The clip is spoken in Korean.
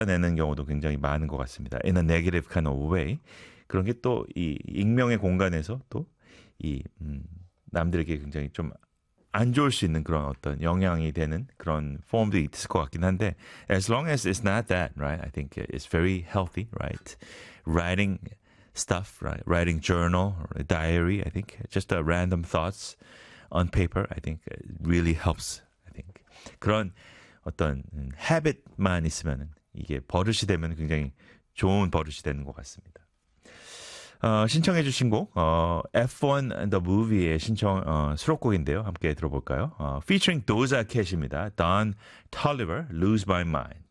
내는 경우도 굉장히 많은 것 같습니다. In a negative kind of way. 그런 게 또 이 익명의 공간에서 또 이 남들에게 굉장히 좀 안 좋을 수 있는 그런 어떤 영향이 되는 그런 폼도 있을 것 같긴 한데 as long as it's not that, right? I think it's very healthy, right? Writing stuff, right? Writing journal or a diary, I think just random thoughts on paper, I think really helps. I think 그런 어떤 habit만 있으면 이게 버릇이 되면 굉장히 좋은 버릇이 되는 것 같습니다. 신청해 주신 곡 F1 The Movie의 수록곡인데요. 함께 들어볼까요? Featuring Doja Cat입니다. Don Toliver, Lose My Mind.